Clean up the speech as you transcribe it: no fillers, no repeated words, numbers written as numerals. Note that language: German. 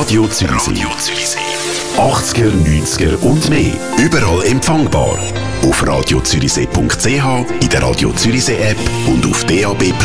Radio Zürichsee. 80er, 90er und mehr. Überall empfangbar. Auf radiozürichsee.ch, in der Radio Zürichsee App und auf DAB+.